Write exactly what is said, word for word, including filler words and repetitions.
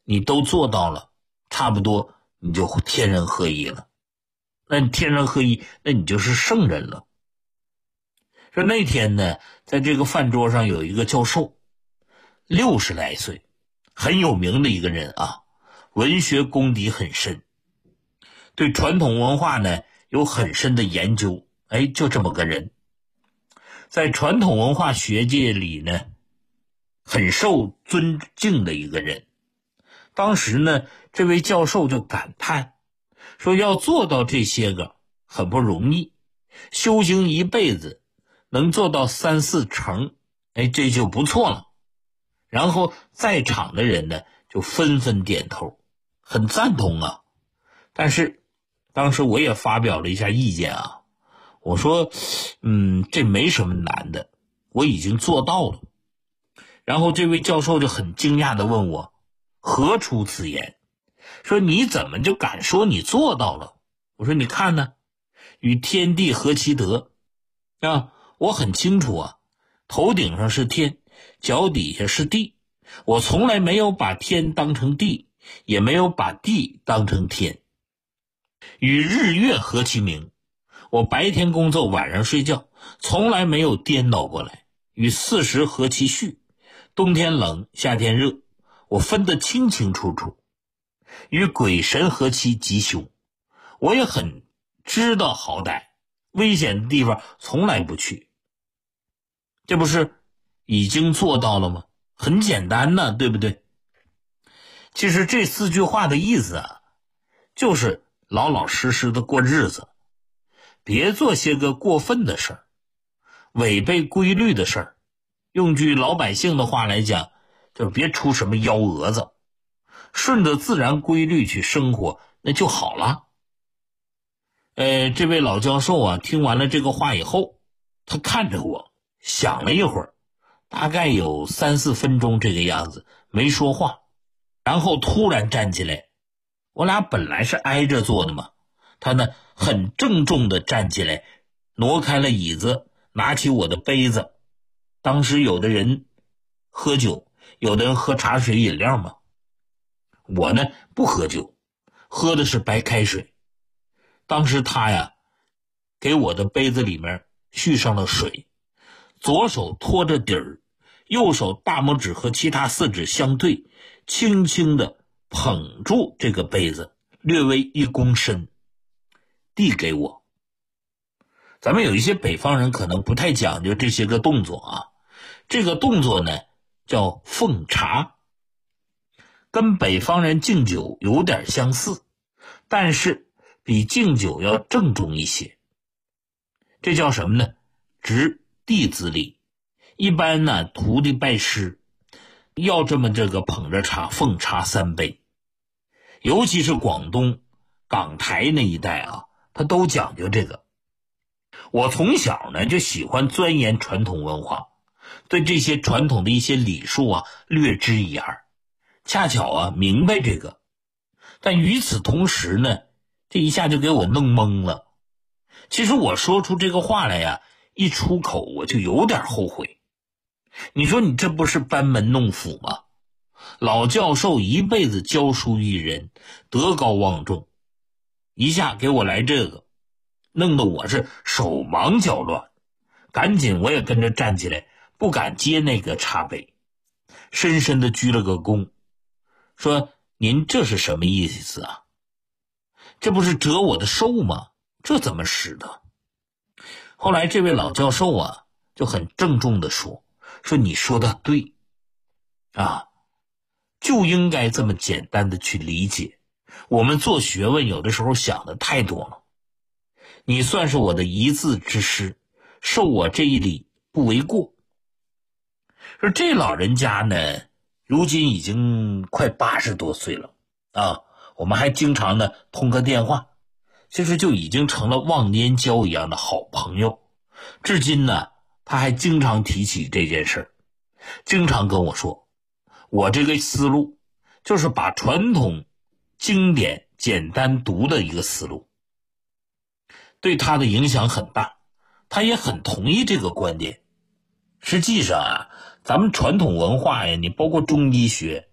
你都做到了，差不多你就天人合一了。那天人合一，那你就是圣人了。说那天呢，在这个饭桌上有一个教授，六十来岁，很有名的一个人啊，文学功底很深，对传统文化呢有很深的研究。哎，就这么个人，在传统文化学界里呢，很受尊敬的一个人。当时呢，这位教授就感叹说，要做到这些个很不容易，修行一辈子能做到三四成，哎，这就不错了。然后在场的人呢就纷纷点头，很赞同啊。但是当时我也发表了一下意见啊，我说嗯，这没什么难的，我已经做到了。然后这位教授就很惊讶地问我，何出此言？说你怎么就敢说你做到了？我说你看呢，与天地合其德啊，我很清楚啊，头顶上是天，脚底下是地，我从来没有把天当成地，也没有把地当成天。与日月合其明，我白天工作晚上睡觉，从来没有颠倒过来。与四时合其序，冬天冷夏天热，我分得清清楚楚。与鬼神合其吉凶，我也很知道好歹，危险的地方从来不去。这不是已经做到了吗？很简单呢，对不对？其实这四句话的意思啊，就是老老实实的过日子，别做些个过分的事儿，违背规律的事儿。用句老百姓的话来讲，就别出什么幺蛾子，顺着自然规律去生活，那就好了。呃，这位老教授啊，听完了这个话以后，他看着我，想了一会儿，大概有三四分钟这个样子，没说话。然后突然站起来，我俩本来是挨着坐的嘛，他呢很郑重地站起来，挪开了椅子，拿起我的杯子。当时有的人喝酒，有的人喝茶水饮料嘛，我呢不喝酒，喝的是白开水。当时他呀给我的杯子里面续上了水，左手托着底儿，右手大拇指和其他四指相对，轻轻地捧住这个杯子，略微一躬身，递给我。咱们有一些北方人可能不太讲究这些个动作啊，这个动作呢叫奉茶，跟北方人敬酒有点相似，但是比敬酒要郑重一些。这叫什么呢？执弟子礼。一般呢，徒弟拜师要这么这个捧着茶，奉茶三杯。尤其是广东港台那一带啊，他都讲究这个。我从小呢就喜欢钻研传统文化，对这些传统的一些礼数啊略知一二，恰巧啊明白这个。但与此同时呢，这一下就给我弄懵了。其实我说出这个话来呀，一出口我就有点后悔。你说你这不是班门弄斧吗？老教授一辈子教书育人，德高望重，一下给我来这个，弄得我是手忙脚乱。赶紧我也跟着站起来，不敢接那个茶杯，深深的鞠了个躬，说您这是什么意思啊？这不是折我的寿吗？这怎么使的？后来这位老教授啊就很郑重地说说你说的对啊，就应该这么简单的去理解。我们做学问有的时候想的太多了。你算是我的一字之师，受我这一礼不为过。说这老人家呢，如今已经快八十多岁了啊，我们还经常呢通个电话，其实就已经成了忘年交一样的好朋友。至今呢，他还经常提起这件事儿，经常跟我说，我这个思路就是把传统经典简单读的一个思路，对他的影响很大，他也很同意这个观点。实际上啊，咱们传统文化呀，你包括中医学，